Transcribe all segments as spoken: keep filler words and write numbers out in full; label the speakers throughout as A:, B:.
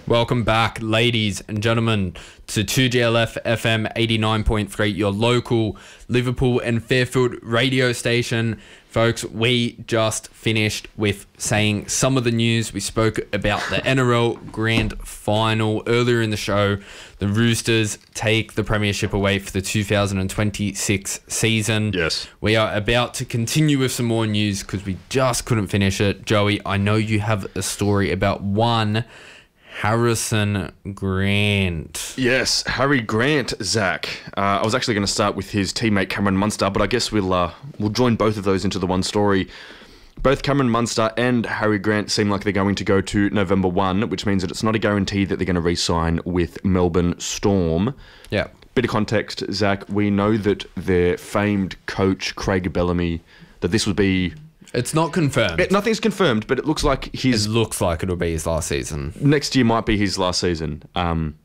A: Welcome back, ladies and gentlemen, to two G L F F M eighty-nine point three, your local Liverpool and Fairfield radio station. Folks, we just finished with saying some of the news. We spoke about the N R L Grand Final earlier in the show. The Roosters take the premiership away for the two thousand twenty-six season.
B: Yes.
A: We are about to continue with some more news because we just couldn't finish it. Joey, I know you have a story about one Harrison Grant.
B: Yes, Harry Grant, Zach. Uh, I was actually going to start with his teammate Cameron Munster, but I guess we'll uh, we'll join both of those into the one story. Both Cameron Munster and Harry Grant seem like they're going to go to November first, which means that it's not a guarantee that they're going to re-sign with Melbourne Storm.
A: Yeah.
B: Bit of context, Zach. We know that their famed coach, Craig Bellamy, that this would be...
A: It's not confirmed.
B: It, nothing's confirmed, but it looks like his...
A: It looks like it'll be his last season.
B: Next year might be his last season. Um,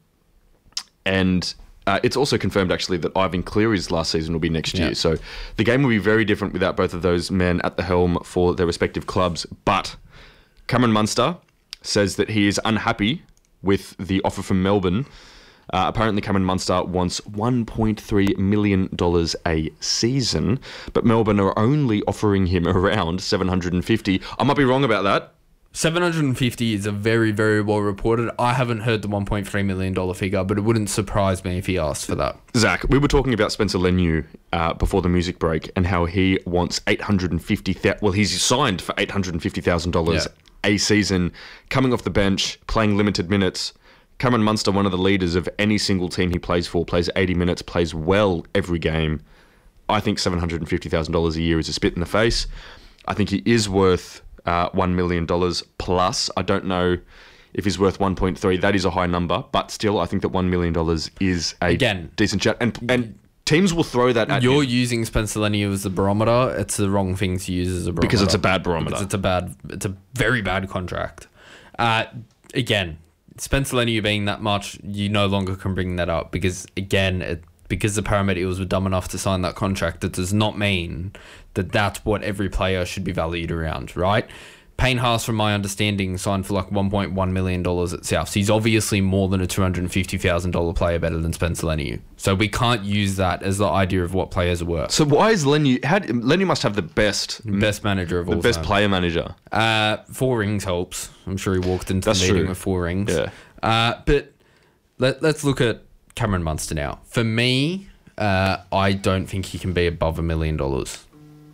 B: and uh, it's also confirmed, actually, that Ivan Cleary's last season will be next
A: Yeah.
B: year. So the game will be very different without both of those men at the helm for their respective clubs. But Cameron Munster says that he is unhappy with the offer from Melbourne. Uh, apparently, Cameron Munster wants one point three million dollars a season, but Melbourne are only offering him around seven hundred fifty. I might be wrong about that.
A: seven hundred fifty is a very, very well reported. I haven't heard the one point three million dollars figure, but it wouldn't surprise me if he asked for that.
B: Zach, we were talking about Spencer Leniu uh, before the music break and how he wants eight hundred fifty thousand dollars. Well, he's signed for eight hundred fifty thousand dollars
A: Yeah.
B: a season, coming off the bench, playing limited minutes. Cameron Munster, one of the leaders of any single team he plays for, plays eighty minutes, plays well every game. I think seven hundred fifty thousand dollars a year is a spit in the face. I think he is worth uh, one million dollars plus. I don't know if he's worth one point three. That is a high number, but still, I think that one million dollars is a
A: Again,
B: decent chat. And, and teams will throw that at
A: You're
B: him
A: using Spencer Leniu as the barometer. It's the wrong thing to use as a barometer.
B: because it's a bad barometer.
A: Because it's a bad, it's a very bad contract. Uh, again, Spencer Leniu being that much, you no longer can bring that up because, again, it, because the Parramatta Eels were dumb enough to sign that contract, that does not mean that that's what every player should be valued around, right? Payne Haas, from my understanding, signed for like one point one million dollars at Souths. He's obviously more than a two hundred fifty thousand dollars player better than Spencer Leniu. So we can't use that as the idea of what players are worth.
B: So why is Leniu... How, Leniu must have the best...
A: Best manager of all
B: The best
A: time.
B: player manager.
A: Uh, four rings helps. I'm sure he walked into
B: That's
A: the meeting
B: true.
A: with four rings.
B: Yeah.
A: Uh, but let, let's look at Cameron Munster now. For me, uh, I don't think he can be above a million dollars.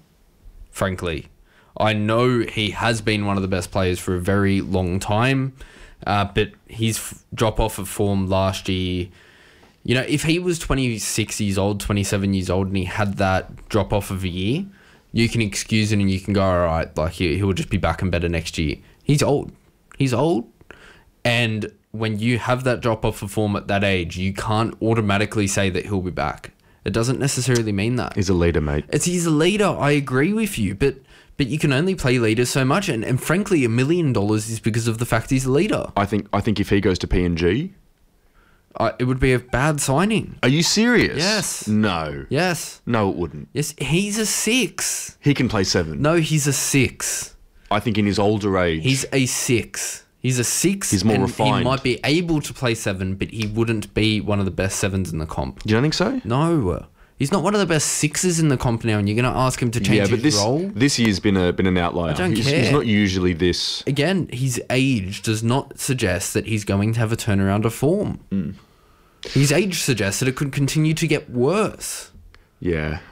A: Frankly. I know he has been one of the best players for a very long time, uh, but his f- drop-off of form last year... You know, if he was twenty-six years old, twenty-seven years old, and he had that drop-off of a year, you can excuse it and you can go, all right, like he, he'll just be back and better next year. He's old. He's old. And when you have that drop-off of form at that age, you can't automatically say that he'll be back. It doesn't necessarily mean that.
B: He's a leader, mate.
A: It's he's a leader. I agree with you, but but you can only play leader so much. And, and frankly, a million dollars is because of the fact he's a leader.
B: I think I think if he goes to P N G...
A: Uh, it would be a bad signing.
B: Are you serious?
A: Yes.
B: No.
A: Yes.
B: No, it wouldn't.
A: Yes, he's a six.
B: He can play seven.
A: No, he's a six.
B: I think in his older age...
A: He's a six. He's a six.
B: He's more
A: and
B: refined.
A: He might be able to play seven, but he wouldn't be one of the best sevens in the comp.
B: You don't think so?
A: No. He's not one of the best sixes in the comp now, and you're going to ask him to change
B: yeah, but
A: his
B: this,
A: role?
B: this year's been a been an outlier.
A: I don't
B: he's,
A: care.
B: He's not usually this...
A: Again, his age does not suggest that he's going to have a turnaround of form.
B: Mm.
A: His age suggests that it could continue to get worse.
B: Yeah.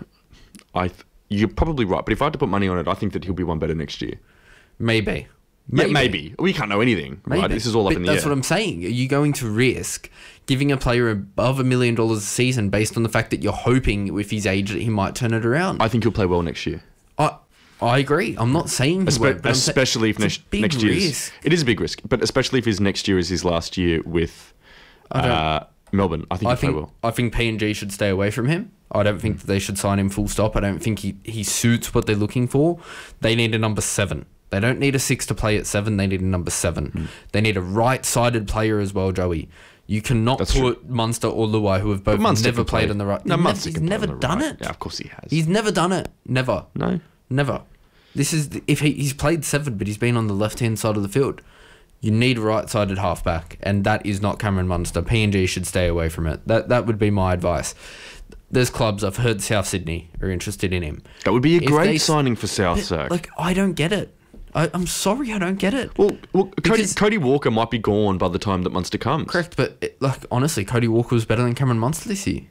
B: I. Th- you're probably right, but if I had to put money on it, I think that he'll be one better next year.
A: Maybe.
B: Maybe. Yeah, maybe. We can't know anything,
A: Maybe.
B: right? This is all up
A: but
B: in the
A: that's
B: air.
A: what I'm saying. Are you going to risk giving a player above a million dollars a season based on the fact that you're hoping with his age that he might turn it around?
B: I think he'll play well next year.
A: I I agree. I'm not saying he
B: Espe-
A: won't, but I'm sa-
B: especially if
A: it's a
B: next,
A: big
B: next year
A: risk.
B: It is a big risk, but especially if his next year is his last year with
A: I don't-
B: uh, Melbourne. I think
A: I
B: he'll play
A: think
B: well.
A: I think P N G should stay away from him. I don't think that they should sign him full stop. I don't think he, he suits what they're looking for. They need a number seven. They don't need a six to play at seven. They need a number seven. Mm. They need a right-sided player as well, Joey. You cannot
B: That's
A: put
B: true.
A: Munster or Luai, who have both
B: Munster
A: never
B: can play.
A: played on the right.
B: No,
A: he's
B: Munster
A: never,
B: can
A: he's
B: play
A: never
B: on the
A: done
B: right.
A: it.
B: Yeah, of course he has.
A: He's never done it. Never.
B: No.
A: Never. This is the, if he, he's played seven, but he's been on the left-hand side of the field. You need a right-sided halfback, and that is not Cameron Munster. P N G should stay away from it. That that would be my advice. There's clubs, I've heard South Sydney are interested in him.
B: That would be a
A: If
B: great
A: they-
B: signing for South,
A: But,
B: Zach.
A: like, I don't get it. I, I'm sorry, I don't get it.
B: well, well Cody,
A: because-
B: Cody Walker might be gone by the time that Munster comes.
A: Correct, but, it, like, honestly, Cody Walker was better than Cameron Munster this year.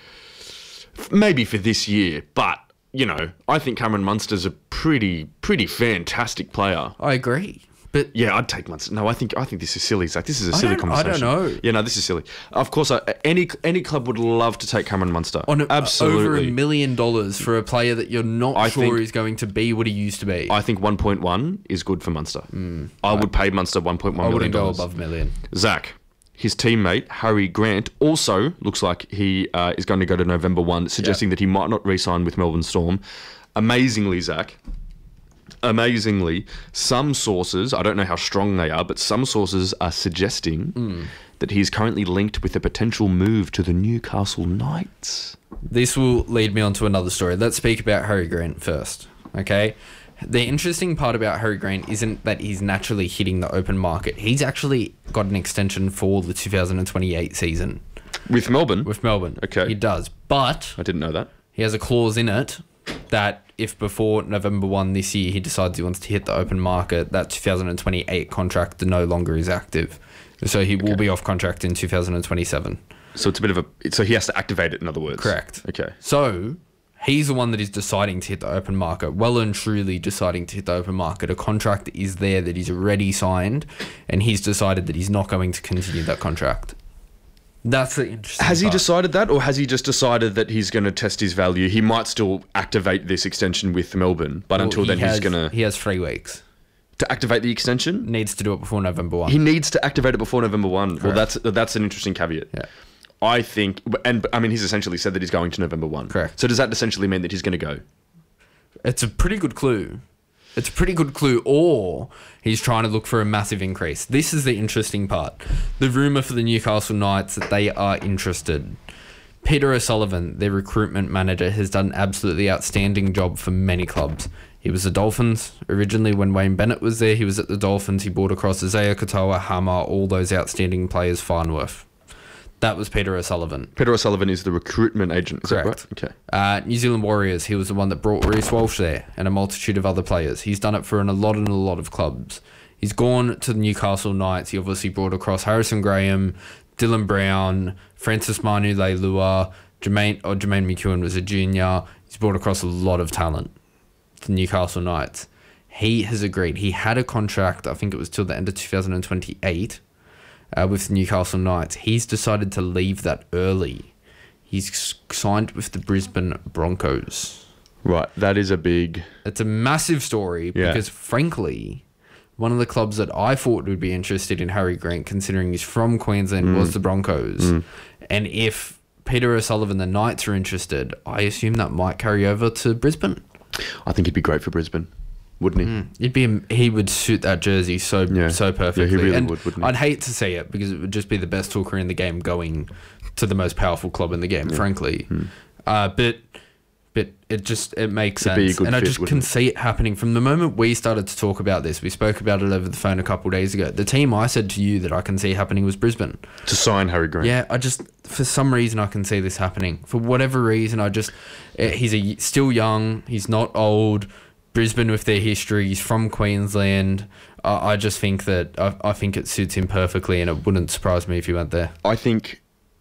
B: Maybe for this year, but, you know, I think Cameron Munster's a pretty, pretty fantastic player.
A: I agree. But
B: Yeah, I'd take Munster. No, I think I think this is silly, Zach. This is a
A: I
B: silly
A: don't- I
B: conversation.
A: don't know.
B: Yeah, no, this is silly. Of course, uh, any any club would love to take Cameron Munster.
A: on a,
B: Absolutely.
A: over a million dollars for a player that you're not
B: I
A: sure
B: think-
A: is going to be what he used to be.
B: I think one point one is good for Munster. I would pay Munster one point one
A: I
B: million
A: wouldn't go
B: dollars.
A: above a million.
B: Zach, his teammate Harry Grant also looks like he uh, is going to go to November first, suggesting that he might not re-sign with Melbourne Storm. Amazingly, Zach, amazingly, some sources, I don't know how strong they are, but some sources are suggesting that he's currently linked with a potential move to the Newcastle Knights.
A: This will lead me on to another story. Let's speak about Harry Grant first, okay? The interesting part about Harry Grant isn't that he's naturally hitting the open market. He's actually got an extension for the two thousand twenty-eight season
B: With Melbourne?
A: with Melbourne.
B: Okay.
A: He does. But
B: I didn't know that.
A: he has a clause in it that if before November first this year he decides he wants to hit the open market, that two thousand twenty-eight contract no longer is active. So he will be off contract in two thousand twenty-seven.
B: So it's a bit of a... So he has to activate it, in other words.
A: Correct.
B: Okay.
A: So he's the one that is deciding to hit the open market, well and truly deciding to hit the open market. A contract is there that he's already signed, and he's decided that he's not going to continue that contract. That's the interesting
B: Has he
A: part.
B: decided that, or has he just decided that he's going to test his value? He might still activate this extension with Melbourne, but
A: Well,
B: until
A: he
B: then,
A: has,
B: he's going to...
A: He has three weeks.
B: To activate the extension?
A: Needs to do it before November first.
B: He needs to activate it before November first. Well,
A: Correct.
B: that's that's an interesting caveat.
A: Yeah.
B: I think... And, I mean, he's essentially said that he's going to November first.
A: Correct.
B: So does that essentially mean that he's going to go?
A: It's a pretty good clue. It's a pretty good clue, or he's trying to look for a massive increase. This is the interesting part. The rumour for the Newcastle Knights that they are interested. Peter O'Sullivan, their recruitment manager, has done an absolutely outstanding job for many clubs. He was the Dolphins originally when Wayne Bennett was there. He was at the Dolphins. He brought across Isaiah Katoa, Hammer, all those outstanding players, Farnworth. That was Peter O'Sullivan.
B: Peter O'Sullivan is the recruitment agent. Is
A: Correct.
B: that right? Okay.
A: Uh, New Zealand Warriors, he was the one that brought Reece Walsh there and a multitude of other players. He's done it for an, a lot and a lot of clubs. He's gone to the Newcastle Knights. He obviously brought across Harrison Graham, Dylan Brown, Francis Manu Leilua, Jermaine, or Jermaine McEwen was a junior. He's brought across a lot of talent to the Newcastle Knights. He has agreed. He had a contract, I think it was till the end of two thousand twenty-eight, uh, with the Newcastle Knights. He's decided to leave that early. He's s- signed with the Brisbane Broncos.
B: Right. That is a big...
A: It's a massive story
B: Yeah.
A: because, frankly, one of the clubs that I thought would be interested in Harry Grant, considering he's from Queensland, was the Broncos. And if Peter O'Sullivan, the Knights, are interested, I assume that might carry over to Brisbane.
B: I think he'd be great for Brisbane, wouldn't he?
A: It'd be a, he would suit that jersey so
B: Yeah.
A: so perfectly.
B: Yeah, he really
A: and
B: would, wouldn't he?
A: I'd hate to see it because it would just be the best hooker in the game going to the most powerful club in the game, frankly. Uh, but but it just it makes
B: It'd be a
A: sense,
B: good
A: and I
B: fit,
A: just
B: wouldn't
A: can see it happening from the moment we started to talk about this. We spoke about it over the phone a couple of days ago. The team I said to you that I can see happening was Brisbane.
B: To sign Harry Grant.
A: Yeah, I just for some reason I can see this happening. For whatever reason, I just eh, he's a, still young. He's not old. Brisbane with their history. He's from Queensland. I, I just think that I, I think it suits him perfectly, and it wouldn't surprise me if he went there.
B: I think,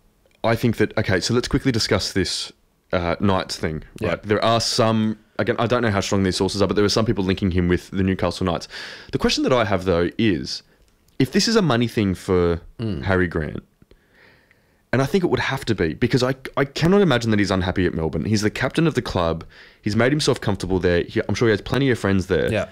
B: I think that okay. So let's quickly discuss this uh, Knights thing.
A: Yeah.
B: Right, there are some. Again, I don't know how strong these sources are, but there are some people linking him with the Newcastle Knights. The question that I have though is, if this is a money thing for Harry Grant, and I think it would have to be because I I cannot imagine that he's unhappy at Melbourne. He's the captain of the club. He's made himself comfortable there. He, I'm sure he has plenty of friends there.
A: Yeah,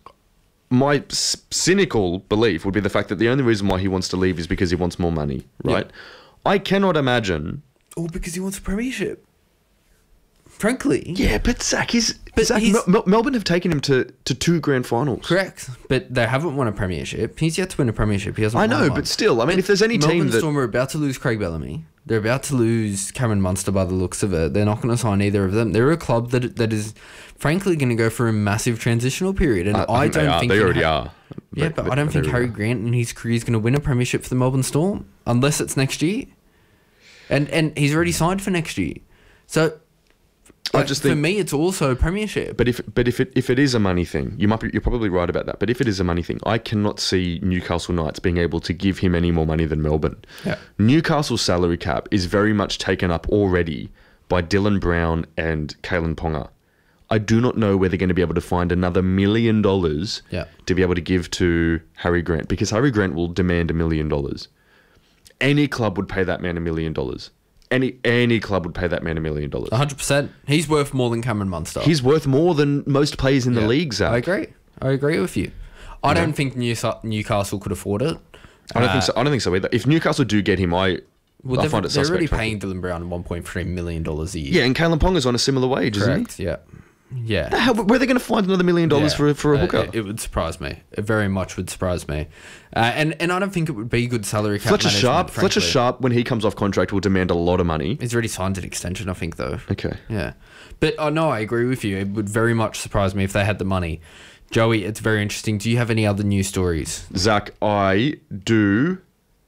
B: My s- cynical belief would be the fact that the only reason why he wants to leave is because he wants more money, right? I cannot imagine.
A: all because he wants a premiership. frankly.
B: Yeah, but Zach, he's,
A: But
B: Zach
A: he's-
B: Mel- Mel- Melbourne have taken him to, to two grand finals.
A: Correct, but they haven't won a premiership. He's yet to win a premiership. He hasn't.
B: I
A: won
B: know,
A: one.
B: but still, I mean, if there's any
A: Melbourne
B: team that...
A: Storm are about to lose Craig Bellamy. They're about to lose Cameron Munster by the looks of it. They're not going to sign either of them. They're a club that that is, frankly, going to go for a massive transitional period. And
B: I,
A: I,
B: think
A: don't
B: they are.
A: think
B: They
A: in
B: already
A: Ha-
B: are.
A: Yeah,
B: They-
A: but
B: they-
A: I don't
B: they
A: think
B: already
A: Harry
B: are.
A: Grant in his career is going to win a premiership for the Melbourne Storm unless it's next year. And and he's already signed for next year. So
B: I
A: like,
B: just
A: for
B: think-
A: me, it's also a premiership.
B: But if but if it if it is a money thing, you might be, you're probably right about that. But if it is a money thing, I cannot see Newcastle Knights being able to give him any more money than Melbourne.
A: Yeah.
B: Newcastle's salary cap is very much taken up already by Dylan Brown and Kalen Ponga. I do not know where they're going to be able to find another million dollars
A: Yeah.
B: to be able to give to Harry Grant, because Harry Grant will demand a million dollars. Any club would pay that man a million dollars. Any any club would pay that man a million dollars.
A: one hundred percent. He's worth more than Cameron Munster.
B: He's worth more than most players in the
A: Yeah.
B: league, Zach.
A: I agree. I agree with you. I don't think New- Newcastle could afford it.
B: I don't
A: Uh,
B: think so. I don't think so either. If Newcastle do get him, I
A: Well,
B: I
A: they're,
B: find it
A: they're
B: suspect.
A: already
B: frankly.
A: paying Dylan Brown one point three million dollars a year.
B: Yeah, and Kalen Ponga's on a similar wage,
A: Correct. Yeah. Yeah.
B: isn't he? How, where are they going to find another million dollars
A: Yeah.
B: for for a
A: Uh,
B: hooker?
A: it, it would surprise me. It very much would surprise me. Uh, and and I don't think it would be good salary cap
B: Fletcher
A: management,
B: Sharp, Fletcher
A: frankly.
B: Sharp, when he comes off contract, will demand a lot of money.
A: He's already signed an extension, I think, though.
B: Okay.
A: Yeah. But oh no, I agree with you. It would very much surprise me if they had the money. Joey, it's very interesting. Do you have any other news stories?
B: Zach, I do.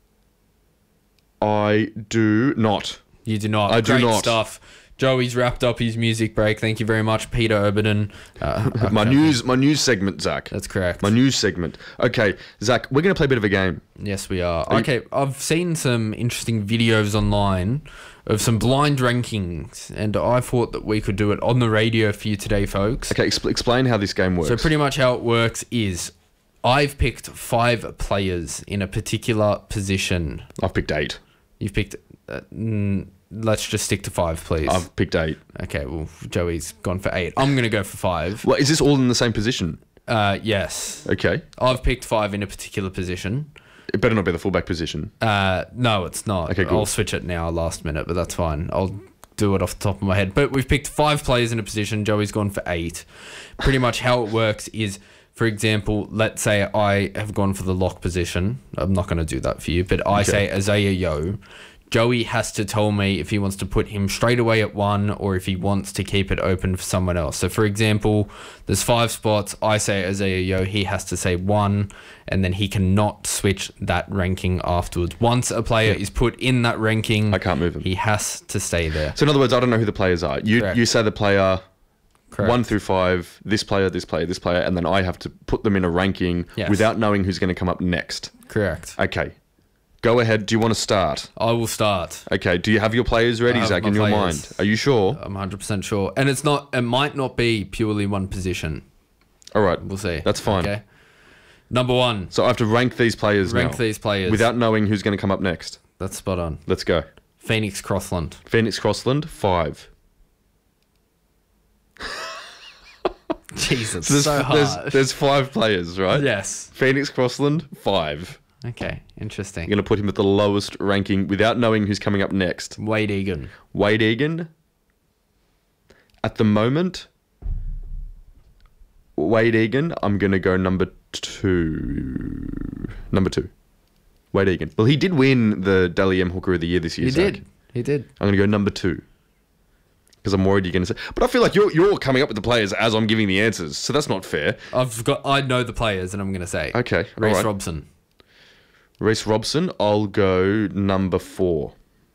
B: I do not.
A: You do not.
B: I do
A: Great
B: not.
A: stuff. Joey's wrapped up his music break. Thank you very much, Peter Oberden. Uh,
B: My
A: okay.
B: news, my news segment, Zach.
A: That's correct.
B: My news segment. Okay, Zach, we're going to play a bit of a game.
A: Yes, we are.
B: you-
A: Okay, I've seen some interesting videos online of some blind rankings, and I thought that we could do it on the radio for you today, folks.
B: Okay, expl- explain how this game works.
A: So pretty much how it works is I've picked five players in a particular position.
B: I've picked eight.
A: You've picked... Uh, mm, let's just stick to five, please.
B: I've picked eight.
A: Okay, well, Joey's gone for eight. I'm going to go for five.
B: Well, is this all in the same position?
A: Uh, yes.
B: Okay.
A: I've picked five in a particular position.
B: It better not be the fullback position.
A: Uh, no, it's not.
B: Okay, cool.
A: I'll switch it now last minute, but that's fine. I'll do it off the top of my head. But we've picked five players in a position. Joey's gone for eight. Pretty much how it works is, for example, let's say I have gone for the lock position. I'm not going to do that for you, but I
B: Okay.
A: say Isaiah Yo. Joey has to tell me if he wants to put him straight away at one or if he wants to keep it open for someone else. So, for example, there's five spots. I say Isaiah Yo. He has to say one, and then he cannot switch that ranking afterwards. Once a player is put in that ranking,
B: I can't move him.
A: he has to stay there.
B: So in other words, I don't know who the players are. You
A: Correct.
B: you say the player
A: Correct.
B: one through five, this player, this player, this player, and then I have to put them in a ranking
A: Yes.
B: without knowing who's going to come up next.
A: Correct.
B: Okay. Go ahead. Do you want to start?
A: I will start.
B: Okay. Do you have your players ready,
A: I have
B: Zach,
A: my
B: in your
A: players.
B: mind? Are you sure?
A: I'm one hundred percent sure. And it's not, it might not be purely one position.
B: All right.
A: We'll see.
B: That's fine.
A: Okay. Number one,
B: So I have to rank these players
A: rank
B: now
A: these players.
B: without knowing who's going to come up next.
A: That's spot on.
B: Let's go.
A: Phoenix Crossland.
B: Phoenix Crossland, five.
A: Jesus,
B: So there's,
A: so
B: there's,
A: hard.
B: there's five players, right?
A: Yes.
B: Phoenix Crossland, five.
A: Okay, interesting.
B: You're going to put him at the lowest ranking without knowing who's coming up next.
A: Wade Egan.
B: Wade Egan. At the moment, Wade Egan, I'm going to go number two. Number two. Wade Egan. Well, he did win the Dally M Hooker of the Year this year,
A: He
B: Zach.
A: did. He did.
B: I'm going to go number two. Because I'm worried you're going to say... But I feel like you're, you're coming up with the players as I'm giving the answers, so that's not fair.
A: I've got. I know the players, and I'm going to say.
B: Okay,
A: Reece
B: alright.
A: Robson.
B: Reece Robson, I'll go number four.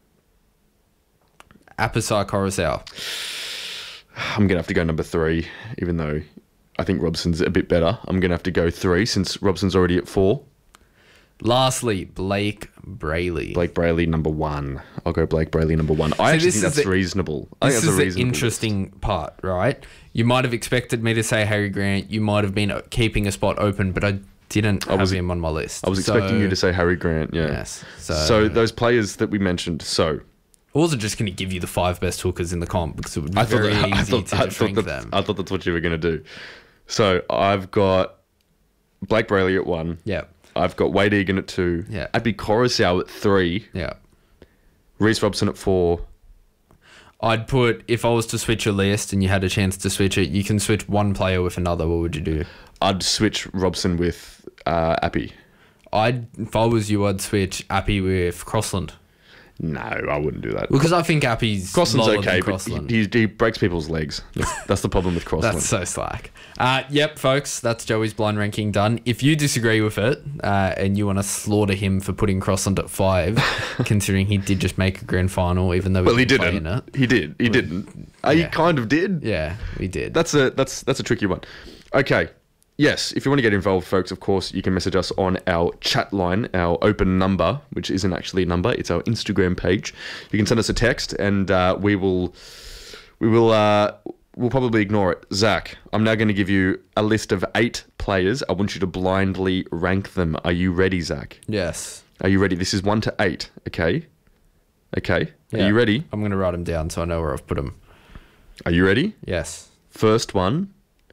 A: Apasai Coruscant.
B: I'm going to have to go number three, even though I think Robson's a bit better. I'm going to have to go three since Robson's already at four.
A: Lastly, Blake Brayley.
B: Blake Brayley, number one. I'll go Blake Brayley, number one. I
A: See,
B: actually
A: this
B: think
A: is
B: that's
A: the-
B: reasonable. I
A: This
B: think that's
A: is
B: a
A: the
B: reasonable
A: interesting part, right? You might have expected me to say Harry Grant. You might have been keeping a spot open, but I didn't have
B: was-
A: him on my list.
B: I was
A: So-
B: expecting you to say Harry Grant, yeah.
A: Yes. So,
B: So those players that we mentioned, so...
A: I wasn't just going to give you the five best hookers in the comp because it would be
B: I thought,
A: very
B: that,
A: easy
B: I, thought,
A: to
B: I,
A: just
B: thought
A: rank
B: that,
A: them.
B: I thought that's what you were going to do. So I've got Blake Brayley at one.
A: Yeah.
B: I've got Wade Egan at two.
A: Yeah.
B: I'd be Coruscant at three.
A: Yeah.
B: Reece Robson at four.
A: I'd put, if I was to switch a list and you had a chance to switch it, you can switch one player with another. What would you do?
B: I'd switch Robson with uh, Appy.
A: I'd, if I was you, I'd switch Appy with Crossland.
B: No, I wouldn't do that.
A: Because I think Appy's
B: Crossland's
A: lower
B: okay,
A: than
B: but
A: Crossland.
B: he, he, he breaks people's legs. That's, that's the problem with Crossland.
A: That's so slack. Uh, yep, folks, that's Joey's blind ranking done. If you disagree with it uh, and you want to slaughter him for putting Crossland at five, considering he did just make a grand final, even though we
B: well, he
A: didn't play
B: didn't.
A: in it.
B: He did. He didn't. Uh, He
A: yeah.
B: kind of did.
A: Yeah, we did.
B: That's a that's that's a tricky one. Okay. Yes, if you want to get involved, folks, of course, you can message us on our chat line, our open number, which isn't actually a number, it's our Instagram page. You can send us a text, and uh, we will, we will, uh, we'll probably ignore it. Zach, I'm now going to give you a list of eight players. I want you to blindly rank them. Are you ready, Zach?
A: Yes.
B: Are you ready? This is one to eight. Okay. Okay. Are
A: Yeah.
B: you ready?
A: I'm going to write them down so I know where I've put them.
B: Are you ready?
A: Yes.
B: First one.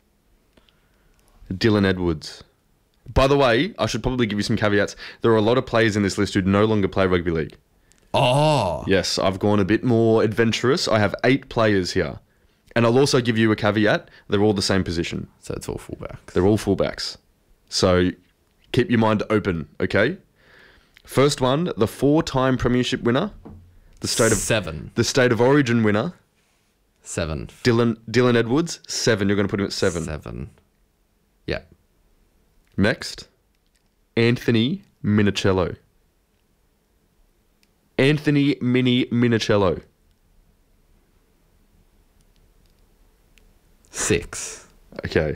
B: Dylan Edwards. By the way, I should probably give you some caveats. There are a lot of players in this list who no longer play rugby league.
A: Oh.
B: Yes, I've gone a bit more adventurous. I have eight players here. And I'll also give you a caveat. They're all the same position.
A: So it's all fullbacks.
B: They're all fullbacks. So keep your mind open, okay? First one, the four-time premiership winner. The state of
A: Seven.
B: the state of origin winner.
A: Seven.
B: Dylan Dylan Edwards, seven. You're going to put him at seven.
A: Seven. Yeah.
B: Next, Anthony Minicello. Anthony Mini Minicello.
A: Six.
B: Okay.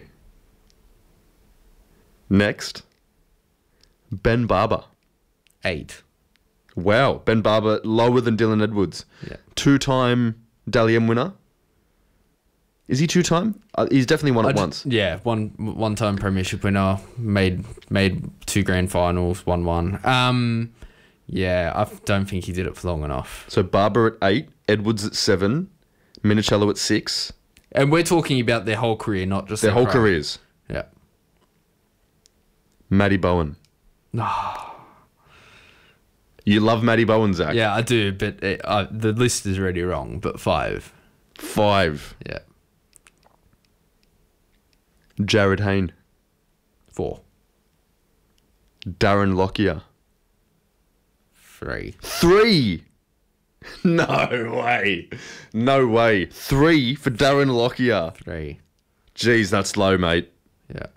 B: Next, Ben Barber.
A: Eight.
B: Wow, Ben Barber lower than Dylan Edwards.
A: Yeah.
B: Two-time Dally M winner. Is he two-time? Uh, he's definitely won
A: I
B: it
A: ju-
B: once.
A: Yeah, one one time premiership winner, made made two grand finals, won one. Um, yeah, I don't think he did it for long enough.
B: So Barber at eight, Edwards at seven, Minicello at six.
A: And we're talking about their whole career, not just
B: Their whole
A: prime.
B: careers.
A: Yeah.
B: Matty Bowen. You love Matty Bowen, Zach.
A: Yeah, I do, but it, uh, the list is already wrong. But five.
B: Five.
A: Yeah.
B: Jared Hayne.
A: Four.
B: Darren Lockyer.
A: Three.
B: Three. No way. No way. Three for Darren Lockyer.
A: Three.
B: Jeez, that's low, mate.
A: Yeah.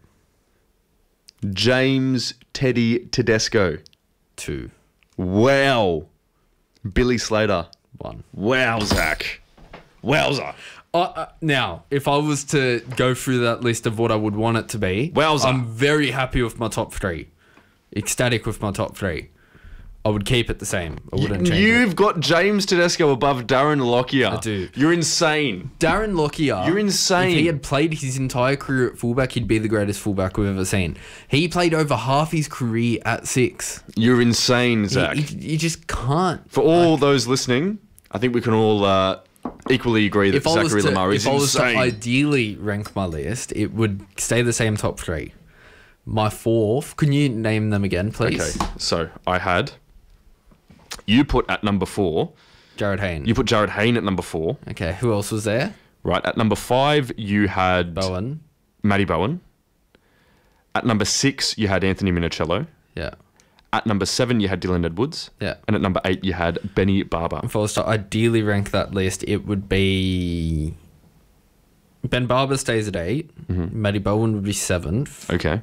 B: James Teddy Tedesco.
A: Two.
B: Wow. Billy Slater.
A: One.
B: Wow, Zach. Wowza.
A: Uh, uh, now, if I was to go through that list of what I would want it to be,
B: Wowza.
A: I'm very happy with my top three. Ecstatic with my top three. I would keep it the same. I wouldn't change it.
B: You've got James Tedesco above Darren Lockyer.
A: I do.
B: You're insane.
A: Darren Lockyer.
B: You're insane.
A: If he had played his entire career at fullback, he'd be the greatest fullback we've ever seen. He played over half his career at six.
B: You're insane,
A: You,
B: Zach.
A: you just can't.
B: For all those listening, I think we can all uh, equally agree that
A: If I was
B: Zachary
A: to,
B: Lamar is
A: if I was to
B: insane.
A: ideally rank my list, it would stay the same top three. My fourth, can you name them again, please?
B: Okay, so I had... You put at number four...
A: Jared Hayne.
B: You put Jared Hayne at number four.
A: Okay, who else was there?
B: Right, at number five, you had...
A: Bowen.
B: Matty Bowen. At number six, you had Anthony Minicello.
A: Yeah.
B: At number seven, you had Dylan Edwards.
A: Yeah.
B: And at number eight, you had Benny Barber.
A: If I was to ideally rank that list, it would be... Ben Barber stays at eight.
B: Mm-hmm.
A: Matty Bowen would be seventh.
B: Okay.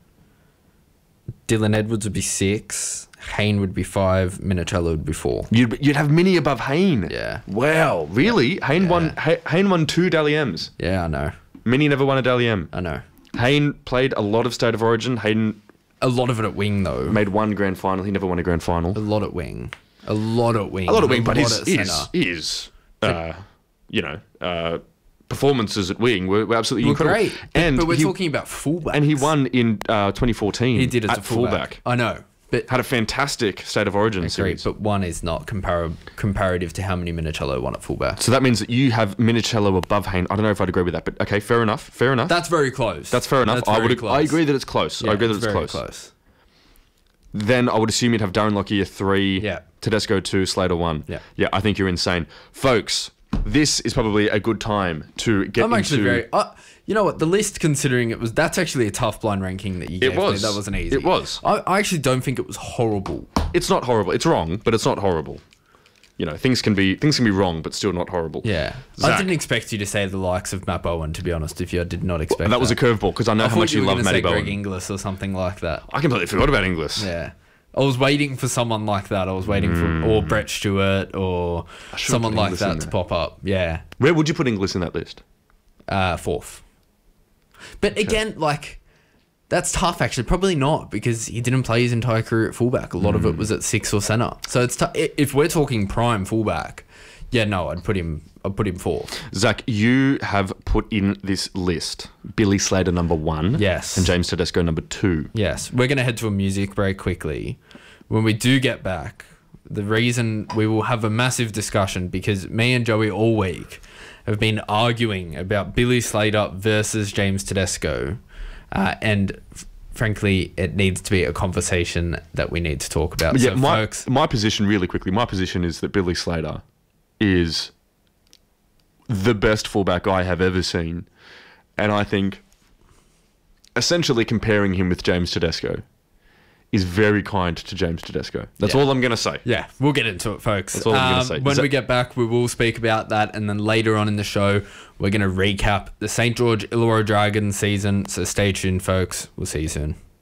A: Dylan Edwards would be six. Hayne would be five. Minicello would be four.
B: You'd, you'd have Mini above Hayne.
A: Yeah.
B: Wow, really? Hayne won Hay- Hayne won two Dally M's.
A: Yeah, I know.
B: Mini never won a Dally M.
A: I know.
B: Hayne played a lot of State of Origin. Hayden
A: A lot of it at wing, though.
B: made one grand final. He never won a grand final.
A: A lot at wing. A lot at wing.
B: A lot of wing, but
A: lot
B: his,
A: at
B: his,
A: centre.
B: his uh, you know, uh, performances at wing were, were absolutely
A: Were
B: incredible.
A: great. But,
B: And
A: but we're
B: he,
A: talking about fullback.
B: and he won in uh, twenty fourteen.
A: He did it
B: at
A: as a fullback. I know. But
B: Had a fantastic State of Origin
A: great,
B: series.
A: but one is not compar- comparative to how many Minicello won at fullback.
B: So that means that you have Minicello above Hayne. I don't know if I'd agree with that, but okay, fair enough. Fair enough.
A: That's very close.
B: That's fair enough.
A: That's
B: I
A: very
B: would.
A: close.
B: I agree that it's close.
A: Yeah,
B: I agree that it's,
A: very
B: close. Then I would assume you'd have Darren Lockyer three,
A: Yeah.
B: Tedesco two, Slater one.
A: Yeah.
B: Yeah, I think you're insane. Folks, this is probably a good time to get
A: I'm
B: into...
A: actually very... Uh, you know what? The list, considering it was... That's actually a tough blind ranking that you gave
B: It was.
A: me. That wasn't easy.
B: It was.
A: I, I actually don't think it was horrible.
B: It's not horrible. It's wrong, but it's not horrible. You know, things can be things can be wrong, but still not horrible.
A: Yeah.
B: Zach.
A: I didn't expect you to say the likes of Matt Bowen, to be honest, if you did not expect
B: And that was a curveball, because I know
A: I
B: how
A: thought
B: much you,
A: were
B: love
A: gonna
B: Matty
A: say Greg
B: Bowen.
A: Inglis or something like that.
B: I completely forgot about Inglis.
A: Yeah. I was waiting for someone like that. I was waiting for... Or Brett Stewart or
B: should've
A: someone
B: put
A: like
B: Inglis in
A: that to
B: there.
A: pop up. Yeah.
B: Where would you put Inglis in that list?
A: Uh, fourth. But again, like... That's tough, actually. Probably not, because he didn't play his entire career at fullback. A lot of it was at six or centre. So it's t- if we're talking prime fullback, yeah, no, I'd put him. I'd put him fourth.
B: Zach, you have put in this list Billy Slater number one.
A: Yes.
B: And James Tedesco number two.
A: Yes, we're going to head to a music break quickly. When we do get back, the reason we will have a massive discussion, because me and Joey all week have been arguing about Billy Slater versus James Tedesco. Uh, and f- frankly, it needs to be a conversation that we need to talk about.
B: Yeah,
A: so,
B: my,
A: folks,
B: my position, really quickly, my position is that Billy Slater is the best fullback I have ever seen. And I think essentially comparing him with James Tedesco is very kind to James Tedesco. That's
A: Yeah.
B: all I'm going to say.
A: yeah, we'll get into it, folks.
B: That's all I'm gonna
A: Um,
B: say.
A: When
B: Is that-
A: we get back, we will speak about that. And then later on in the show, we're going to recap the Saint George Illawarra Dragons season. So stay tuned, folks. We'll see you soon.